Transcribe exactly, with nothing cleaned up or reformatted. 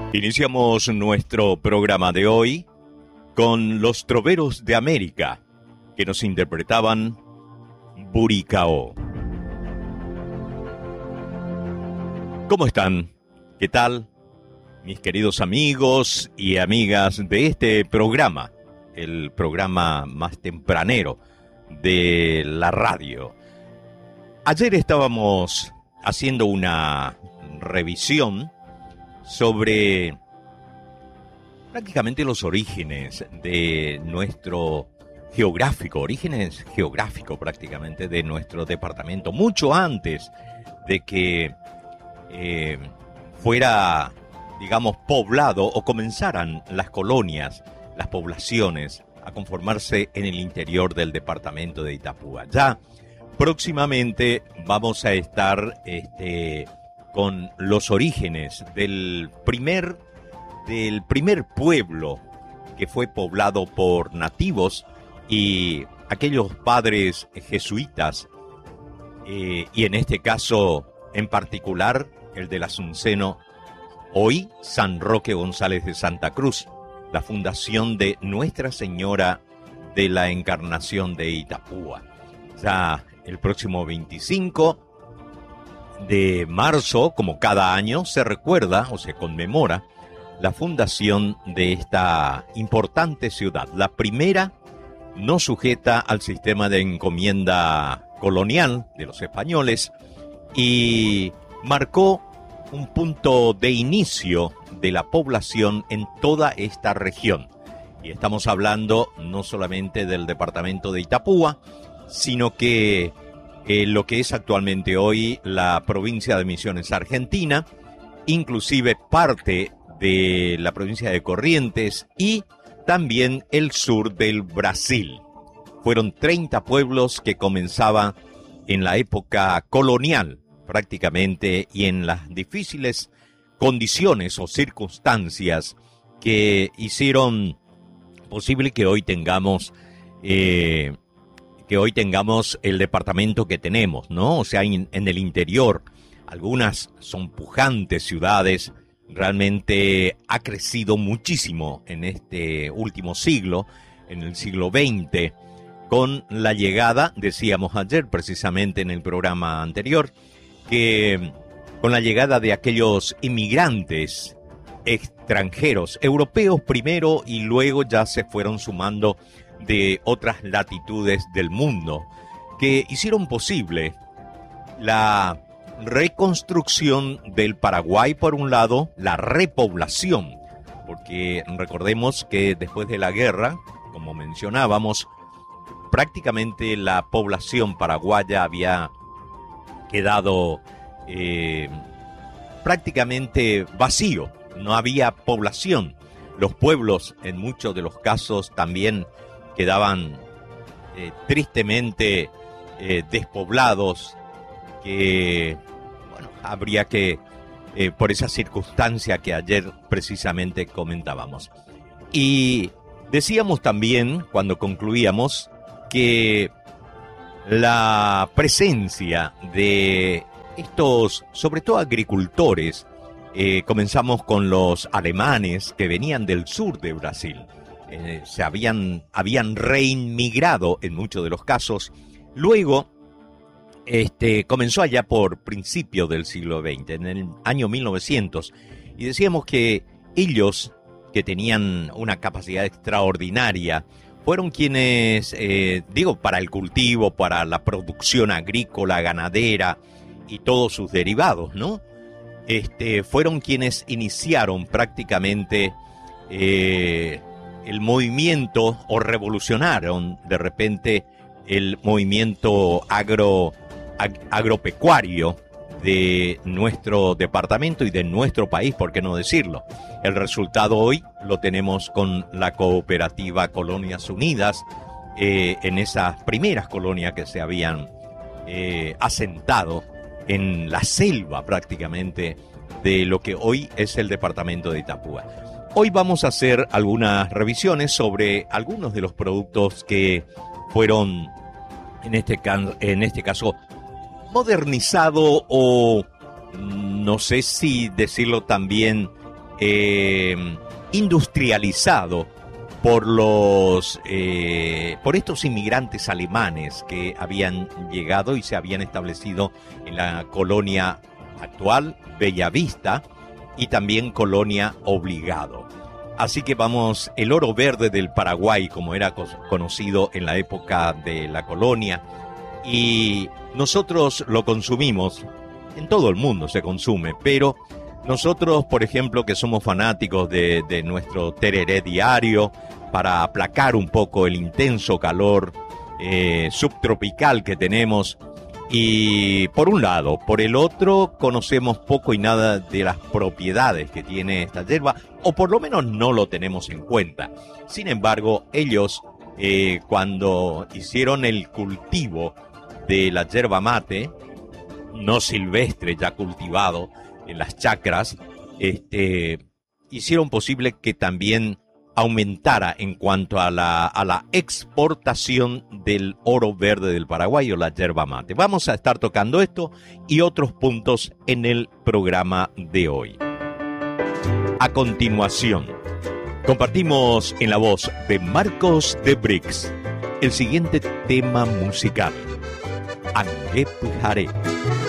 Iniciamos nuestro programa de hoy con los Troveros de América, que nos interpretaban Buricao. ¿Cómo están? ¿Qué tal? Mis queridos amigos y amigas de este programa, el programa más tempranero de la radio. Ayer estábamos haciendo una revisión sobre prácticamente los orígenes de nuestro geográfico, orígenes geográficos prácticamente de nuestro departamento, mucho antes de que eh, fuera, digamos, poblado o comenzaran las colonias, las poblaciones a conformarse en el interior del departamento de Itapúa. Ya próximamente vamos a estar este, con los orígenes del primer, del primer pueblo que fue poblado por nativos y aquellos padres jesuitas, eh, y en este caso en particular el del Asunceno, hoy San Roque González de Santa Cruz, la fundación de Nuestra Señora de la Encarnación de Itapúa. Ya el próximo veinticinco de marzo, como cada año, se recuerda o se conmemora la fundación de esta importante ciudad, la primera no sujeta al sistema de encomienda colonial de los españoles, y marcó un punto de inicio de la población en toda esta región. Y estamos hablando no solamente del departamento de Itapúa, sino que eh, lo que es actualmente hoy la provincia de Misiones Argentina, inclusive parte de la provincia de Corrientes y también el sur del Brasil. Fueron treinta pueblos que comenzaban en la época colonial prácticamente y en las difíciles condiciones o circunstancias que hicieron posible que hoy tengamos eh, que hoy tengamos el departamento que tenemos, ¿no? O sea, en, en el interior, algunas son pujantes ciudades, realmente ha crecido muchísimo en este último siglo, en el siglo veinte, con la llegada, decíamos ayer precisamente en el programa anterior, que con la llegada de aquellos inmigrantes extranjeros, europeos primero y luego ya se fueron sumando de otras latitudes del mundo, que hicieron posible la reconstrucción del Paraguay por un lado, la repoblación, porque recordemos que después de la guerra, como mencionábamos, prácticamente la población paraguaya había quedado eh, prácticamente vacío, no había población. Los pueblos en muchos de los casos también quedaban eh, tristemente eh, despoblados, que bueno, habría que, eh, por esa circunstancia que ayer precisamente comentábamos. Y decíamos también, cuando concluíamos, que la presencia de estos, sobre todo agricultores, eh, comenzamos con los alemanes que venían del sur de Brasil, eh, se habían, habían reinmigrado en muchos de los casos, luego Este, comenzó allá por principios del siglo veinte, en el año mil novecientos, y decíamos que ellos, que tenían una capacidad extraordinaria, fueron quienes, eh, digo, para el cultivo, para la producción agrícola, ganadera y todos sus derivados, ¿no? Este, fueron quienes iniciaron prácticamente eh, el movimiento, o revolucionaron de repente el movimiento agro agropecuario de nuestro departamento y de nuestro país, ¿por qué no decirlo? El resultado hoy lo tenemos con la cooperativa Colonias Unidas, eh, en esas primeras colonias que se habían eh, asentado en la selva prácticamente de lo que hoy es el departamento de Itapúa. Hoy vamos a hacer algunas revisiones sobre algunos de los productos que fueron, en este, en este caso, modernizado o no sé si decirlo también eh, industrializado por los eh, por estos inmigrantes alemanes que habían llegado y se habían establecido en la colonia actual, Bellavista, y también colonia Obligado. Así que vamos, el oro verde del Paraguay, como era conocido en la época de la colonia, y nosotros lo consumimos, en todo el mundo se consume, pero nosotros, por ejemplo, que somos fanáticos de, de nuestro tereré diario, para aplacar un poco el intenso calor eh, subtropical que tenemos, y por un lado, por el otro, conocemos poco y nada de las propiedades que tiene esta hierba, o por lo menos no lo tenemos en cuenta. Sin embargo, ellos, eh, cuando hicieron el cultivo de la yerba mate, no silvestre, ya cultivado en las chacras, este, hicieron posible que también aumentara en cuanto a la, a la exportación del oro verde del Paraguay o la yerba mate. Vamos a estar tocando esto y otros puntos en el programa de hoy. A continuación, compartimos en la voz de Marcos de Brix el siguiente tema musical, Angué Pujaré.